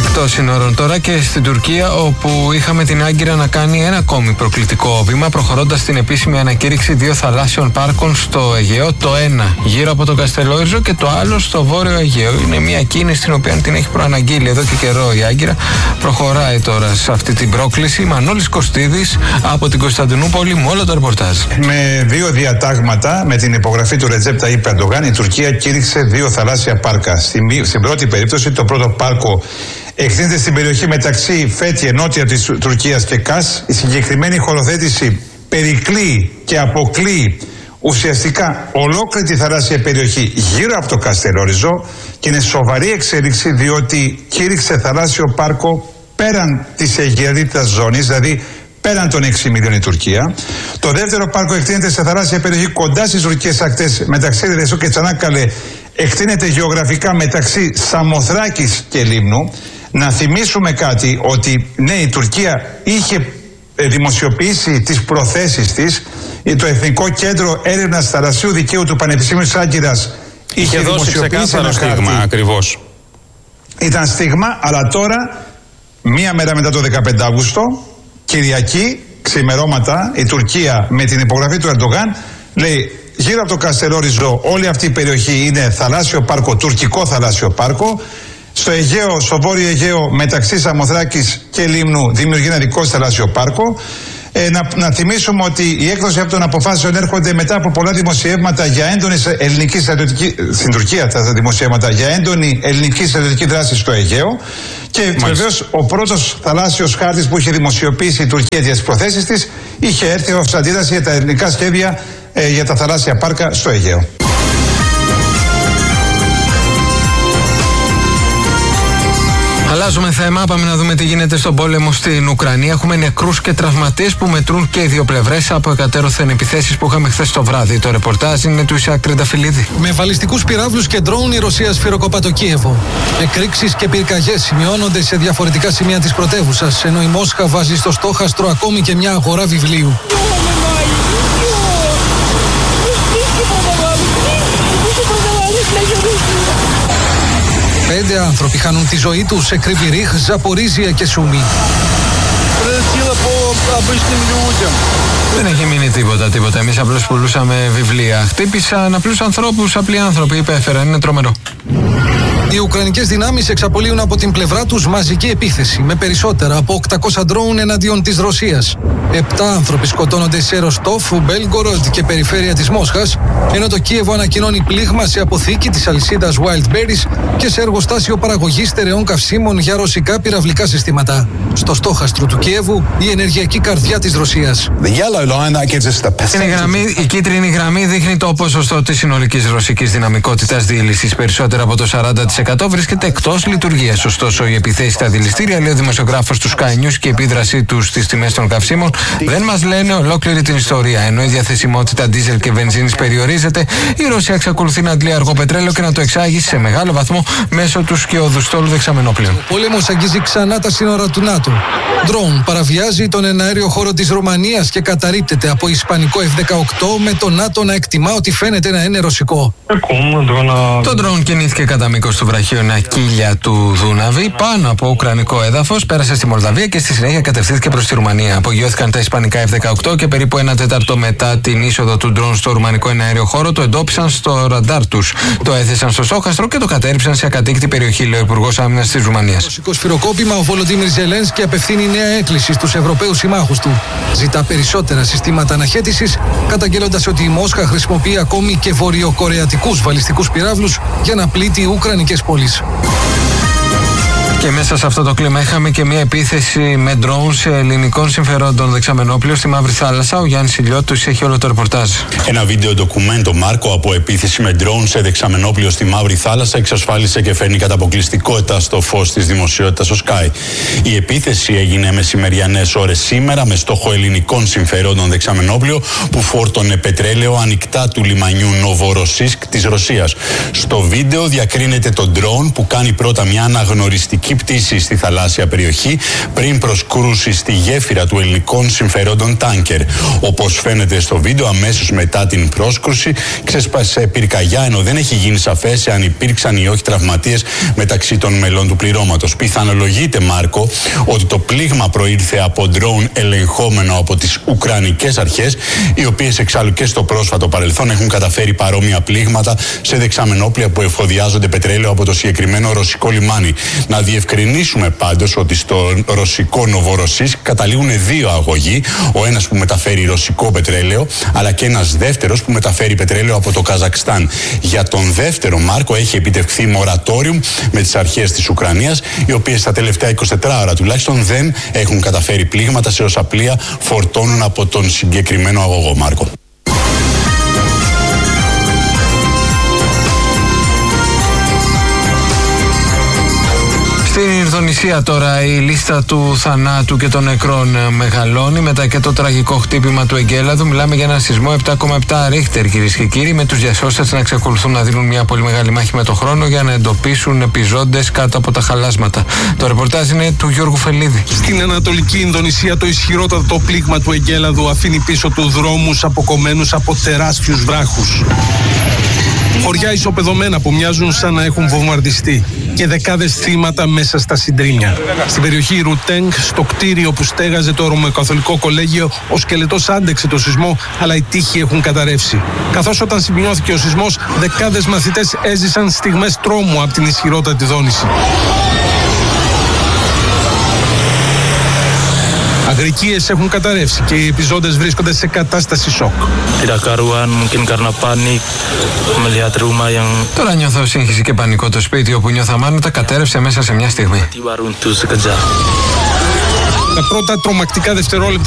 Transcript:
Εκτός σύνορων τώρα και στην Τουρκία, όπου είχαμε την Άγκυρα να κάνει ένα ακόμη προκλητικό βήμα, προχωρώντας στην επίσημη ανακήρυξη 2 θαλάσσιων πάρκων στο Αιγαίο. Το ένα γύρω από τον Καστελόριζο και το άλλο στο Βόρειο Αιγαίο. Είναι μια κίνηση την οποία την έχει προαναγγείλει εδώ και καιρό η Άγκυρα. Προχωράει τώρα σε αυτή την πρόκληση. Μανώλης Κωστίδης από την Κωνσταντινούπολη με όλο το ρεπορτάζ. Με 2 διατάγματα, με την υπογραφή του Ρετζέπ Ταΐπ Ερντογάν, η Τουρκία κήρυξε 2 θαλάσσια πάρκα. Στην πρώτη περίπτωση, το πρώτο πάρκο εκτείνεται στην περιοχή μεταξύ Φέτιε, νότια της Τουρκίας, και Κας. Η συγκεκριμένη χωροθέτηση περικλεί και αποκλεί ουσιαστικά ολόκληρη τη θαλάσσια περιοχή γύρω από το Καστελόριζο και είναι σοβαρή εξέλιξη, διότι κήρυξε θαλάσσιο πάρκο πέραν της αιγαιτικής ζώνης, δηλαδή πέραν των 6 μιλίων η Τουρκία. Το δεύτερο πάρκο εκτείνεται σε θαλάσσια περιοχή κοντά στις τουρκικές ακτές, μεταξύ Ρεδεσού και Τσανάκκαλε. Εκτείνεται γεωγραφικά μεταξύ Σαμοθράκης και Λίμνου. Να θυμίσουμε κάτι, ότι ναι, η Τουρκία είχε δημοσιοποιήσει τις προθέσεις της. Το Εθνικό Κέντρο Έρευνας Θαλασσίου Δικαίου του Πανεπιστήμιου της Άγκυρας είχε δώσει ξεκάθαρο στίγμα, ακριβώς. Ήταν στίγμα, αλλά τώρα, μία μέρα μετά το 15 Αύγουστο, Κυριακή, ξημερώματα, η Τουρκία με την υπογραφή του Ερντογάν λέει: γύρω από το Καστελόριζο όλη αυτή η περιοχή είναι θαλάσσιο πάρκο, τουρκικό θαλάσσιο πάρκο. Στο Αιγαίο, στο Βόρειο Αιγαίο, μεταξύ Σαμοθράκης και Λίμνου, δημιουργεί ένα δικό θαλάσσιο πάρκο. Να θυμίσουμε ότι η έκδοση αυτών των αποφάσεων έρχονται μετά από πολλά δημοσιεύματα για έντονη ελληνική στρατιωτική. Στην Τουρκία τα δημοσιεύματα για έντονη ελληνική στρατιωτική δράση στο Αιγαίο. Και βεβαίως ο πρώτος θαλάσσιος χάρτης που είχε δημοσιοποιήσει η Τουρκία για τις προθέσεις της είχε έρθει ως αντίδραση για τα ελληνικά σχέδια για τα θαλάσσια πάρκα στο Αιγαίο. Αλλάζουμε θέμα, πάμε να δούμε τι γίνεται στον πόλεμο στην Ουκρανία. Έχουμε νεκρούς και τραυματίες που μετρούν και οι δύο πλευρές από εκατέρωθεν επιθέσεις που είχαμε χθες το βράδυ. Το ρεπορτάζ είναι του Ισαάκ Τρενταφυλλίδη. Με βαλιστικούς πυράβλους και ντρόουν η Ρωσία σφυροκοπά το Κίεβο. Εκρήξεις και πυρκαγιές σημειώνονται σε διαφορετικά σημεία της πρωτεύουσας, ενώ η Μόσχα βάζει στο στόχαστρο ακόμη και μια αγορά βιβλίου. 5 άνθρωποι χάνουν τη ζωή τους σε Κριβιρίχ, Ζαπορίζια και Σούμι. Δεν έχει μείνει τίποτα. Εμείς απλώς πουλούσαμε βιβλία. Χτύπησαν απλούς ανθρώπους, απλοί άνθρωποι υπέφεραν. Είναι τρομερό. Οι Ουκρανικές δυνάμεις εξαπολύουν από την πλευρά τους μαζική επίθεση με περισσότερα από 800 ντρόουν εναντίον της Ρωσίας. 7 άνθρωποι σκοτώνονται σε Ροστόφ, Μπέλγκοροντ και περιφέρεια της Μόσχας, ενώ το Κίεβο ανακοινώνει πλήγμα σε αποθήκη της αλυσίδας Wildberries και σε εργοστάσιο παραγωγής στερεών καυσίμων για ρωσικά πυραυλικά συστήματα. Στο στόχαστρο του Κιέβου, η ενεργειακή καρδιά της Ρωσίας. Η κίτρινη γραμμή δείχνει το ποσοστό της συνολικής ρωσικής δυναμικότητας διήλυσης. Περισσότερο από το 40% βρίσκεται εκτός λειτουργίας. Ωστόσο, οι επιθέσεις στα δηληστήρια, λέει ο δημοσιογράφος του Sky News, και η επίδρασή τους στις τιμές των καυσίμων δεν μας λένε ολόκληρη την ιστορία. Ενώ η διαθεσιμότητα ντίζελ και βενζίνης περιορίζεται, η Ρωσία εξακολουθεί να αντλεί αργό πετρέλαιο και να το εξάγει σε μεγάλο βαθμό μέσω του σκιωδουστόλου δεξαμενόπλων. Ο πόλεμος αγγίζει ξανά τα σύνορα του ΝΑΤΟ. Ντρόουν παραβιάζει τον εναέριο χώρο της Ρουμανίας και καταρρίπτεται από ισπανικό F-18, με το ΝΑΤΟ να εκτιμά ότι φαίνεται να είναι ρωσικό. Το ντρόουν κινήθηκε κατά μήκος του βραχίου Νακίλια του Δούναβη πάνω από ουκρανικό έδαφος, πέρασε στη Μολδαβία και στη συνέχεια κατευθύνθηκε προς τη Ρουμανία. Απογειώθηκαν τα ισπανικά F-18 και περίπου 1/4 μετά την είσοδο του ντρόουν στο ρουμανικό εναέριο χώρο το εντόπισαν στο ραντάρ τους. Το έθεσαν στο στόχαστρο και το κατέριψαν σε ακατοίκητη περιοχή, λέει ο Υπουργός Άμυνας της Ρουμανίας. Ρωσικό σφυροκόπημα, ο Βολοντίμιρ Ζελένσκι απευθύνει νέα έκκληση στους Ευρωπαίους συμμάχους του. Ζητά περισσότερα συστήματα αναχέτησης, καταγγέλλοντας ότι η Μόσχα χρησιμοποιεί ακόμη και βορειοκορεατικούς βαλιστικούς πυράβλους για να πλήττει ουκρανικές πόλεις. Και μέσα σε αυτό το κλίμα είχαμε και μια επίθεση με ντρόουν σε ελληνικών συμφερόντων δεξαμενόπλαιο στη Μαύρη Θάλασσα. Ο Γιάννης Ηλιώτης έχει όλο το ρεπορτάζ. Ένα βίντεο ντοκουμέντο, Μάρκο, από επίθεση με ντρόουν σε δεξαμενόπλαιο στη Μαύρη Θάλασσα εξασφάλισε και φέρνει κατά αποκλειστικότητα στο φως της δημοσιότητας ο Sky. Η επίθεση έγινε μεσημεριανές ώρες σήμερα με στόχο ελληνικών συμφερόντων δεξαμενόπλαιο που φόρτωνε πετρέλαιο ανοιχτά του λιμανιού Νοβοροσίσκ της Ρωσίας. Στο βίντεο διακρίνεται το ντρόουν που κάνει πρώτα μια αναγνωριστική εμπορική πτήση στη θαλάσσια περιοχή πριν προσκρούσει στη γέφυρα του ελληνικών συμφερόντων τάνκερ. Όπως φαίνεται στο βίντεο, αμέσως μετά την πρόσκρουση ξέσπασε πυρκαγιά, ενώ δεν έχει γίνει σαφές αν υπήρξαν ή όχι τραυματίες μεταξύ των μελών του πληρώματος. Πιθανολογείται, Μάρκο, ότι το πλήγμα προήλθε από ντρόουν ελεγχόμενο από τις Ουκρανικές αρχές, οι οποίες εξάλλου και στο πρόσφατο παρελθόν έχουν καταφέρει παρόμοια πλήγματα σε δεξαμενόπλια που εφοδιάζονται πετρέλαιο από το συγκεκριμένο ρωσικό λιμάνι. Να διευκρινίσουμε πάντως ότι στο ρωσικό Νοβοροσίσκ καταλήγουν δύο αγωγοί, ο ένας που μεταφέρει ρωσικό πετρέλαιο, αλλά και ένας δεύτερος που μεταφέρει πετρέλαιο από το Καζακστάν. Για τον δεύτερο, Μάρκο, έχει επιτευχθεί μορατόριουμ με τις αρχές της Ουκρανίας, οι οποίες τα τελευταία 24 ώρα τουλάχιστον δεν έχουν καταφέρει πλήγματα σε όσα πλοία φορτώνουν από τον συγκεκριμένο αγωγό, Μάρκο. Στην Ινδονησία τώρα η λίστα του θανάτου και των νεκρών μεγαλώνει μετά και το τραγικό χτύπημα του εγκέλαδου. Μιλάμε για ένα σεισμό 7,7 ρίχτερ, κυρίες και κύριοι, με τους διασώστες να εξακολουθούν να δίνουν μια πολύ μεγάλη μάχη με το χρόνο για να εντοπίσουν επιζώντες κάτω από τα χαλάσματα. Το ρεπορτάζ είναι του Γιώργου Φελίδη. Στην Ανατολική Ινδονησία το ισχυρότατο πλήγμα του εγκέλαδου αφήνει πίσω του δρόμους αποκομμένους από τεράστιους βράχους. Χωριά ισοπεδωμένα που μοιάζουν σαν να έχουν βομβαρδιστεί και δεκάδες θύματα μέσα στα συντρίμια. Στην περιοχή Ρουτέγκ, στο κτίριο που στέγαζε το Ρωμαιοκαθολικό Κολέγιο, ο σκελετός άντεξε το σεισμό, αλλά οι τοίχοι έχουν καταρρεύσει. Καθώς όταν σημειώθηκε ο σεισμός, δεκάδες μαθητές έζησαν στιγμές τρόμου από την ισχυρότατη δόνηση. Αγρικίες έχουν καταρρεύσει και οι επιζώντες βρίσκονται σε κατάσταση σοκ. Τώρα νιώθω σύγχυση και πανικό. Το σπίτι όπου νιώθα μάνοτα κατέρευσε μέσα σε μια στιγμή. Τα πρώτα τρομακτικά δευτερόλεπτα